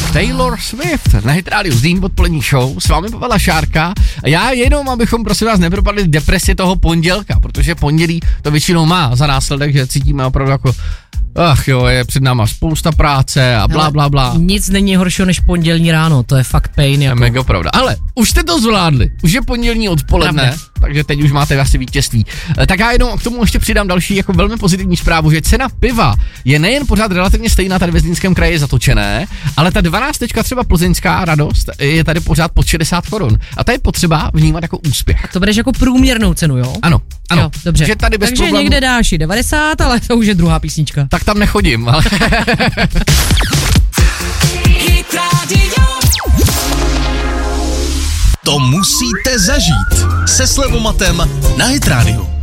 Taylor Swift na Hit Radio Zlín odpolední show, s vámi Pavel Šárka a já jenom, abychom prosím vás nepropadli depresi toho pondělka, protože pondělí to většinou má za následek, že cítíme opravdu jako je před náma spousta práce a blá, blá, blá. Nic není horšího než pondělní ráno, to je fakt pain. Jako. Mega pravda. Ale už jste to zvládli, už je pondělní odpoledne, pravda. Takže teď už máte asi vítězství. Tak já jenom k tomu ještě přidám další jako velmi pozitivní zprávu, že cena piva je nejen pořád relativně stejná tady ve Zlínském kraji zatočené, ale ta 12 třeba plzeňská Radost je tady pořád pod 60 korun. A to je potřeba vnímat jako úspěch. A to bereš jako průměrnou cenu, jo? Ano. Jo, dobře. Že tady bez takže problémů... někde dáš i 90, ale to už je druhá písnička. Tak tam nechodím, ale... To musíte zažít se Slevomatem na Hit Radio.